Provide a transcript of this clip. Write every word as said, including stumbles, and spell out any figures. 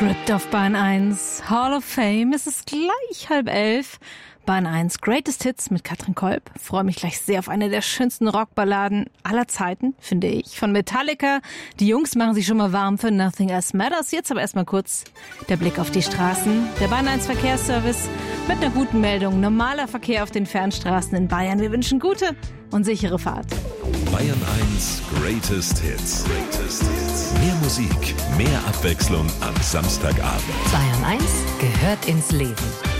Script auf Bahn eins. Hall of Fame. Es ist gleich halb elf. Bahn eins Greatest Hits mit Katrin Kolb. Freue mich gleich sehr auf eine der schönsten Rockballaden aller Zeiten, finde ich. Von Metallica. Die Jungs machen sich schon mal warm für Nothing Else Matters. Jetzt aber erstmal kurz der Blick auf die Straßen. Der Bahn eins Verkehrsservice mit einer guten Meldung. Normaler Verkehr auf den Fernstraßen in Bayern. Wir wünschen gute und sichere Fahrt. Bayern eins Greatest Hits. Greatest Hits. Mehr Musik, mehr Abwechslung am Samstagabend. Bayern eins gehört ins Leben.